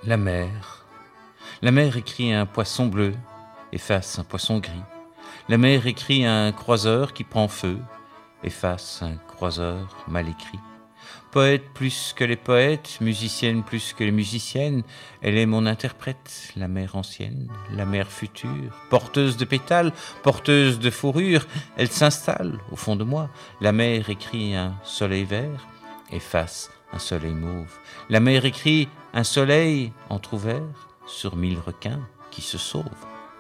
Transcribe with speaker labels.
Speaker 1: La mer. La mer écrit un poisson bleu, efface un poisson gris. La mer écrit un croiseur qui prend feu, efface un croiseur mal écrit. Poète plus que les poètes, musicienne plus que les musiciennes, elle est mon interprète, la mer ancienne, la mer future, porteuse de pétales, porteuse de fourrure, elle s'installe au fond de moi. La mer écrit un soleil vert, efface un soleil mauve. La mer écrit un soleil entrouvert sur 1000 requins qui se sauvent.